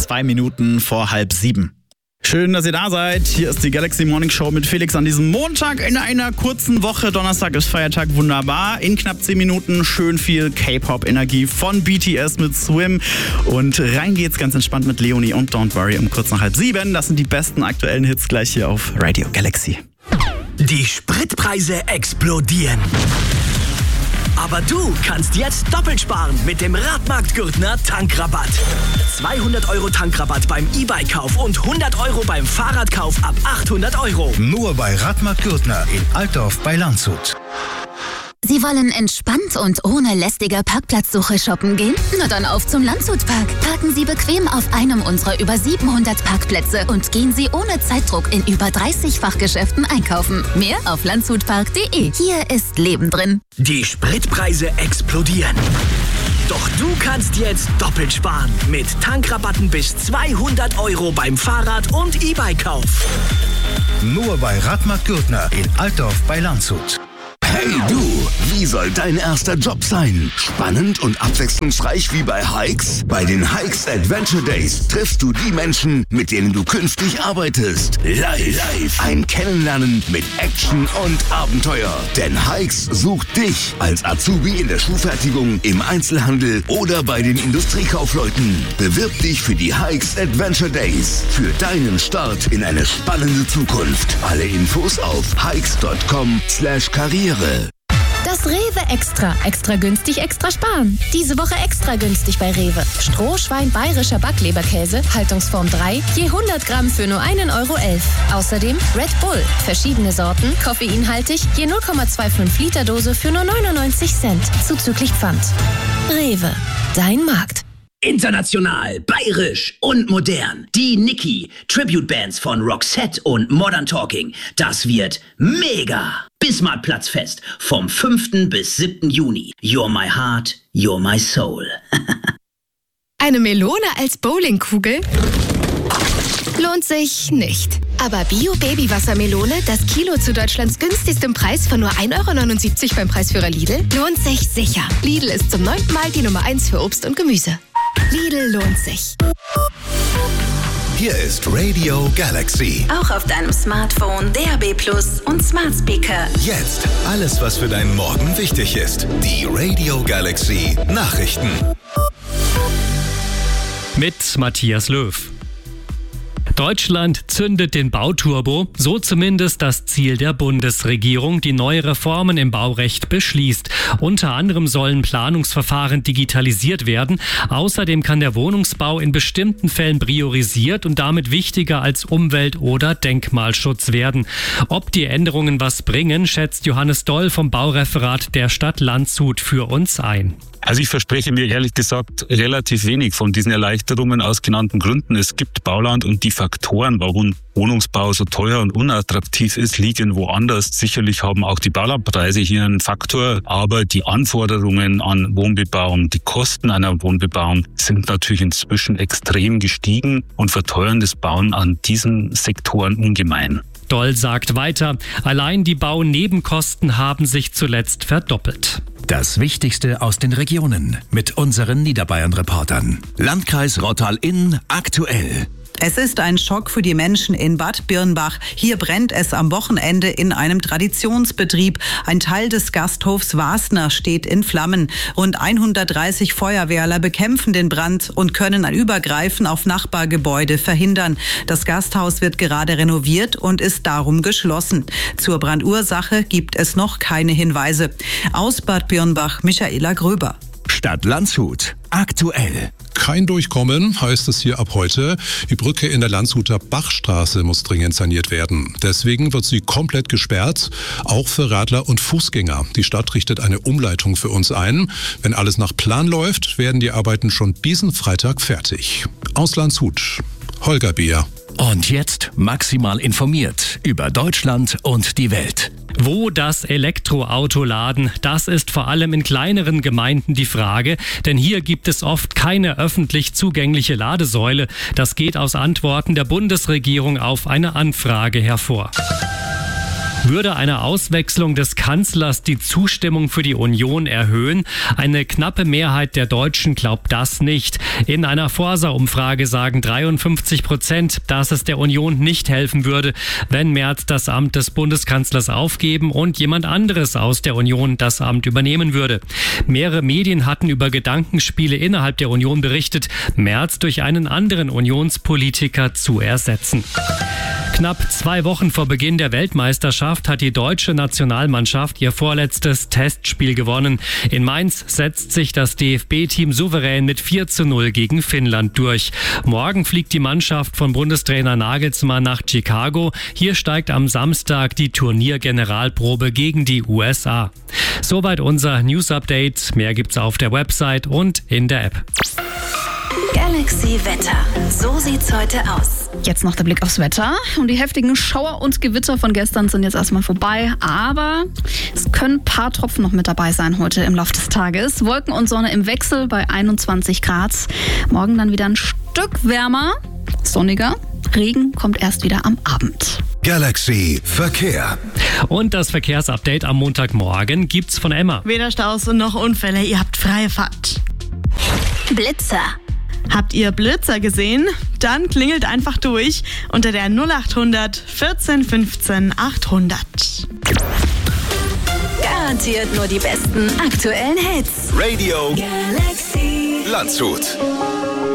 2 Minuten vor 6:30. Schön, dass ihr da seid. Hier ist die Galaxy Morning Show mit Felix an diesem Montag in einer kurzen Woche. Donnerstag ist Feiertag, wunderbar. In knapp 10 Minuten schön viel K-Pop-Energie von BTS mit Swim. Und rein geht's ganz entspannt mit Leonie und Don't Worry um kurz nach 6:30. Das sind die besten aktuellen Hits gleich hier auf Radio Galaxy. Die Spritpreise explodieren. Aber du kannst jetzt doppelt sparen mit dem Radmarkt-Gürtner Tankrabatt. 200 € Tankrabatt beim E-Bike-Kauf und 100 € beim Fahrradkauf ab 800 €. Nur bei Radmarkt-Gürtner in Altdorf bei Landshut. Sie wollen entspannt und ohne lästige Parkplatzsuche shoppen gehen? Na dann auf zum Landshutpark. Parken Sie bequem auf einem unserer über 700 Parkplätze und gehen Sie ohne Zeitdruck in über 30 Fachgeschäften einkaufen. Mehr auf landshutpark.de. Hier ist Leben drin. Die Spritpreise explodieren. Doch du kannst jetzt doppelt sparen mit Tankrabatten bis 200 € beim Fahrrad- und E-Bike-Kauf. Nur bei Radmarkt-Gürtner in Altdorf bei Landshut. Hey du, wie soll dein erster Job sein? Spannend und abwechslungsreich wie bei Hikes? Bei den Hikes Adventure Days triffst du die Menschen, mit denen du künftig arbeitest. Live. Ein Kennenlernen mit Action und Abenteuer. Denn Hikes sucht dich als Azubi in der Schuhfertigung, im Einzelhandel oder bei den Industriekaufleuten. Bewirb dich für die Hikes Adventure Days. Für deinen Start in eine spannende Zukunft. Alle Infos auf hikes.com/Karriere. Das Rewe Extra. Extra günstig, extra sparen. Diese Woche extra günstig bei Rewe. Strohschwein bayerischer Backleberkäse, Haltungsform 3, je 100 Gramm für nur 1,11 €. Außerdem Red Bull, verschiedene Sorten, koffeinhaltig, je 0,25 Liter Dose für nur 99 Cent, zuzüglich Pfand. Rewe, dein Markt. International, bayerisch und modern. Die Niki, Tribute-Bands von Roxette und Modern Talking. Das wird mega. Bismarckplatzfest vom 5. bis 7. Juni. You're my heart, you're my soul. Eine Melone als Bowlingkugel? Lohnt sich nicht. Aber Bio-Baby-Wassermelone, das Kilo zu Deutschlands günstigstem Preis von nur 1,79 € beim Preisführer Lidl, lohnt sich sicher. Lidl ist zum 9. Mal die Nummer 1 für Obst und Gemüse. Lidl lohnt sich. Hier ist Radio Galaxy. Auch auf deinem Smartphone, DAB+ und Smart Speaker. Jetzt alles, was für deinen Morgen wichtig ist. Die Radio Galaxy Nachrichten. Mit Matthias Löw. Deutschland zündet den Bauturbo, so zumindest das Ziel der Bundesregierung, die neue Reformen im Baurecht beschließt. Unter anderem sollen Planungsverfahren digitalisiert werden. Außerdem kann der Wohnungsbau in bestimmten Fällen priorisiert und damit wichtiger als Umwelt- oder Denkmalschutz werden. Ob die Änderungen was bringen, schätzt Johannes Doll vom Baureferat der Stadt Landshut für uns ein. Also ich verspreche mir ehrlich gesagt relativ wenig von diesen Erleichterungen aus genannten Gründen. Es gibt Bauland und die Faktoren, warum Wohnungsbau so teuer und unattraktiv ist, liegen woanders. Sicherlich haben auch die Baulandpreise hier einen Faktor, aber die Anforderungen an Wohnbebauung, die Kosten einer Wohnbebauung sind natürlich inzwischen extrem gestiegen und verteuern das Bauen an diesen Sektoren ungemein. Doll sagt weiter, allein die Baunebenkosten haben sich zuletzt verdoppelt. Das Wichtigste aus den Regionen mit unseren Niederbayern-Reportern. Landkreis Rottal-Inn aktuell. Es ist ein Schock für die Menschen in Bad Birnbach. Hier brennt es am Wochenende in einem Traditionsbetrieb. Ein Teil des Gasthofs Wasner steht in Flammen. Rund 130 Feuerwehrler bekämpfen den Brand und können ein Übergreifen auf Nachbargebäude verhindern. Das Gasthaus wird gerade renoviert und ist darum geschlossen. Zur Brandursache gibt es noch keine Hinweise. Aus Bad Birnbach, Michaela Gröber. Stadt Landshut aktuell. Kein Durchkommen heißt es hier ab heute. Die Brücke in der Landshuter Bachstraße muss dringend saniert werden. Deswegen wird sie komplett gesperrt, auch für Radler und Fußgänger. Die Stadt richtet eine Umleitung für uns ein. Wenn alles nach Plan läuft, werden die Arbeiten schon diesen Freitag fertig. Aus Landshut, Holger Beer. Und jetzt maximal informiert über Deutschland und die Welt. Wo das Elektroauto laden, das ist vor allem in kleineren Gemeinden die Frage, denn hier gibt es oft keine öffentlich zugängliche Ladesäule. Das geht aus Antworten der Bundesregierung auf eine Anfrage hervor. Würde eine Auswechslung des Kanzlers die Zustimmung für die Union erhöhen? Eine knappe Mehrheit der Deutschen glaubt das nicht. In einer Forsa-Umfrage sagen 53%, dass es der Union nicht helfen würde, wenn Merz das Amt des Bundeskanzlers aufgeben und jemand anderes aus der Union das Amt übernehmen würde. Mehrere Medien hatten über Gedankenspiele innerhalb der Union berichtet, Merz durch einen anderen Unionspolitiker zu ersetzen. Knapp 2 Wochen vor Beginn der Weltmeisterschaft hat die deutsche Nationalmannschaft ihr vorletztes Testspiel gewonnen. In Mainz setzt sich das DFB-Team souverän mit 4:0 gegen Finnland durch. Morgen fliegt die Mannschaft von Bundestrainer Nagelsmann nach Chicago. Hier steigt am Samstag die Turniergeneralprobe gegen die USA. Soweit unser News-Update. Mehr gibt's auf der Website und in der App. Galaxy Wetter. So sieht's heute aus. Jetzt noch der Blick aufs Wetter. Und die heftigen Schauer und Gewitter von gestern sind jetzt erstmal vorbei. Aber es können ein paar Tropfen noch mit dabei sein heute im Laufe des Tages. Wolken und Sonne im Wechsel bei 21 Grad. Morgen dann wieder ein Stück wärmer, sonniger. Regen kommt erst wieder am Abend. Galaxy Verkehr. Und das Verkehrsupdate am Montagmorgen gibt's von Emma. Weder Staus noch Unfälle, ihr habt freie Fahrt. Blitzer. Habt ihr Blitzer gesehen? Dann klingelt einfach durch unter der 0800 14 15 800. Garantiert nur die besten aktuellen Hits. Radio Galaxy Landshut.